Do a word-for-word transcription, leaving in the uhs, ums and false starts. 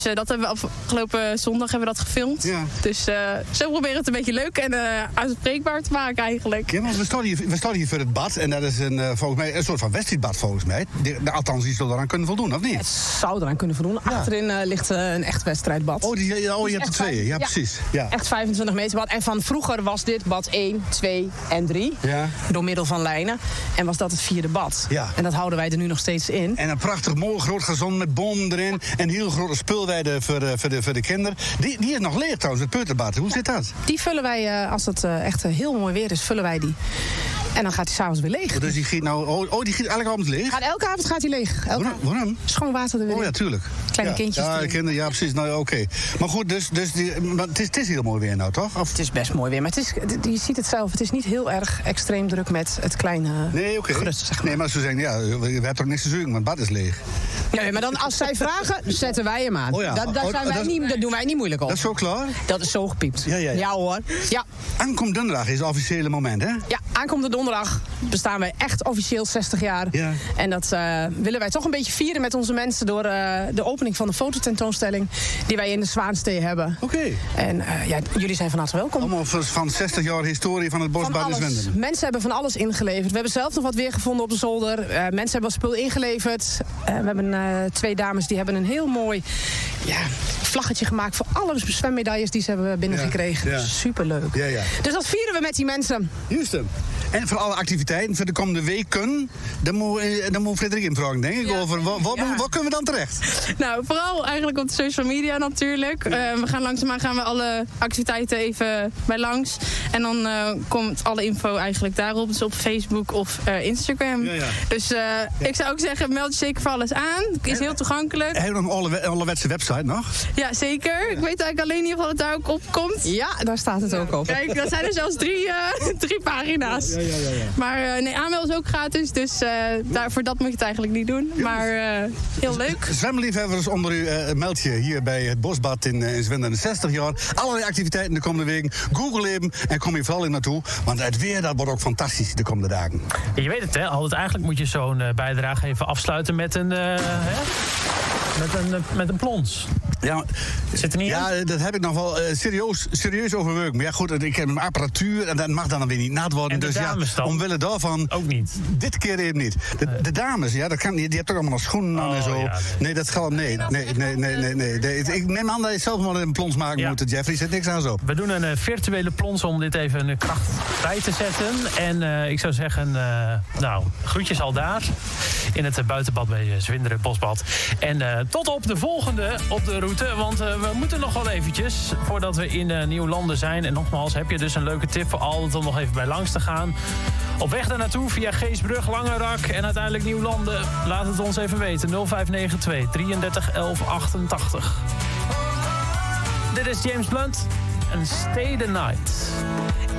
Dus, uh, dat hebben we afgelopen zondag hebben we dat gefilmd. Ja. Dus uh, zo proberen we het een beetje leuk en uh, uitspreekbaar te maken eigenlijk. Ja, want we staan hier, we staan hier voor het bad. En dat is een, uh, volgens mij een soort van wedstrijdbad volgens mij. De, de, althans, die zal eraan kunnen voldoen, of niet? Het zou eraan kunnen voldoen. Ja. Achterin uh, ligt uh, een echt wedstrijdbad. Oh, die, oh je hebt er twee. Ja, ja, precies. Ja. Echt vijfentwintig meter bad. En van vroeger was dit bad één, twee en drie. Ja. Door middel van lijnen. En was dat het vierde bad. Ja. En dat houden wij er nu nog steeds in. En een prachtig mooi groot gazon met bomen erin. En heel grote speelweide voor, uh, voor, de, voor de kinderen. Die, die is nog leeg trouwens, het peuterbad. Hoe zit dat? Die vullen wij, uh, als het uh, echt uh, heel mooi weer is, vullen wij die. En dan gaat hij s'avonds weer leeg. Oh, dus die giet nou, oh, oh, die giet elke avond leeg? Gaat, elke avond gaat hij leeg. Elke waarom? Waarom? Schoon water er weer. Oh ja, tuurlijk. Kleine ja. kindjes. Ja, kinderen, ja, precies. Nou, oké. Okay. Maar goed, dus, dus die, maar het, is, het is heel mooi weer nou, toch? Of? Het is best mooi weer. Maar het is, je ziet het zelf, het is niet heel erg extreem druk met het kleine nee, okay. gerust, zeg maar. Nee, maar ze zeggen, ja, we hebben toch niks te zoeken, want het bad is leeg. Nee, maar dan als zij vragen, zetten wij hem aan. Oh ja. dat, dat, zijn oh, wij dat, niet, dat doen wij niet moeilijk op. Dat is zo klaar? Dat is zo gepiept. Ja, ja, ja. ja hoor. Ja. Aankomende donderdag is het officiële moment, hè? Ja, aankomende donderdag bestaan wij echt officieel zestig jaar. Ja. En dat uh, willen wij toch een beetje vieren met onze mensen door uh, de opening van de fototentoonstelling die wij in de Zwaanstee hebben. Oké. Okay. En uh, ja, jullie zijn van harte welkom. Allemaal van zestig jaar historie van het Bosbad in Zwenderen. Mensen hebben van alles ingeleverd. We hebben zelf nog wat weer gevonden op de zolder. Uh, mensen hebben wat spul ingeleverd. Uh, we hebben uh, twee dames die hebben een heel mooi ja, vlaggetje gemaakt voor alle zwemmedailles die ze hebben binnengekregen. Ja, ja. Superleuk. Ja, ja. Dus dat vieren we met die mensen. Juist. En voor alle activiteiten voor de komende weken, dan moet, dan moet Frederik invragen, denk ik. Ja. Over wat, wat, ja. wat kunnen we dan terecht? Nou, vooral eigenlijk op de social media natuurlijk. Uh, we gaan langzaamaan gaan we alle activiteiten even bij langs. En dan uh, komt alle info eigenlijk daarop. Dus op Facebook of uh, Instagram. Ja, ja. Dus uh, ja. ik zou ook zeggen, meld je zeker voor alles aan. Het is heel toegankelijk. Heb je nog een alle, allerwetse website nog? Ja, zeker. Ik weet eigenlijk alleen niet of het daar ook op komt. Ja, daar staat het ja. ook op. Kijk, dat zijn er zelfs drie, uh, drie pagina's. Ja, ja, ja, ja. Maar uh, nee, aanmelden is ook gratis. Dus uh, daar, voor dat moet je het eigenlijk niet doen. Maar uh, heel leuk. Zwemliefhebbers onder u, uh, meld je hier bij het Bosbad in, uh, in Zwenderen zestig jaar. Allerlei activiteiten de komende weken. Google even en kom je vooral in naartoe. Want het weer dat wordt ook fantastisch de komende dagen. Je weet het, hè? Altijd eigenlijk moet je zo'n uh, bijdrage even afsluiten met een... Uh, hè? Met een, uh, met een plons. Ja, zit er niet ja in? Dat heb ik nog wel uh, serieus, serieus overwerkt. Maar ja, goed, ik heb een apparatuur en dat mag dan weer niet nat worden. En de dus dames ja, dan? omwille daarvan... Ook niet? Dit keer even niet. De, nee. de dames, ja, dat kan niet. Die hebben toch allemaal nog schoenen aan oh, en zo. Ja, nee. nee, dat gaat nee. Nee, nee, nee, nee, nee, nee. Ik neem aan dat je zelf maar een plons maken ja. moet, Jeffrey. Zet niks aan zo. We doen een uh, virtuele plons om dit even een kracht bij te zetten. En uh, ik zou zeggen, uh, nou, groetjes al daar. In het uh, buitenbad bij uh, Zwenderen Bosbad. En uh, tot op de volgende op de route. Want uh, we moeten nog wel eventjes voordat we in uh, Nieuwlanden zijn. En nogmaals, heb je dus een leuke tip voor altijd om nog even bij langs te gaan. Op weg daar naartoe via Geesbrug, Langerak en uiteindelijk Nieuwlanden. Laat het ons even weten. nul vijf negen twee drieëndertig elf achtentachtig. Dit is James Blunt en Stay the Night.